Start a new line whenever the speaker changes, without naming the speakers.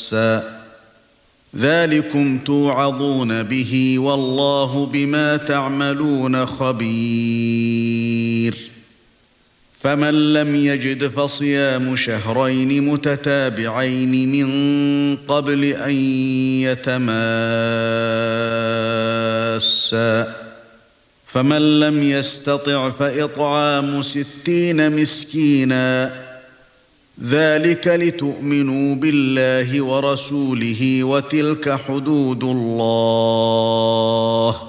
تَمَاسًّا ذَلِكُمْ تُوعَظُونَ بِهِ وَاللَّهُ بِمَا تَعْمَلُونَ خَبِيرٌ فَمَن لَّمْ يَجِدْ فَصِيَامُ شَهْرَيْنِ مُتَتَابِعَيْنِ مِن قَبْلِ أَن يَتَمَاسَّا فَمَن لَّمْ يَسْتَطِعْ فَإِطْعَامُ 60 مِسْكِينًا ذَلِكَ لِتُؤْمِنُوا بِاللَّهِ وَرَسُولِهِ وَتِلْكَ حُدُودُ اللَّهِ